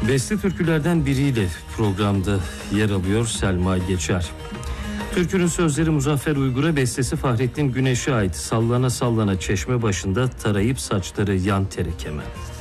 Beste türkülerden biriyle programda yer alıyor Selma Geçer. Türkünün sözleri Muzaffer Uygur'a, bestesi Fahrettin Güneş'e ait. Sallana sallana çeşme başında, tarayıp saçları yan tere kemer.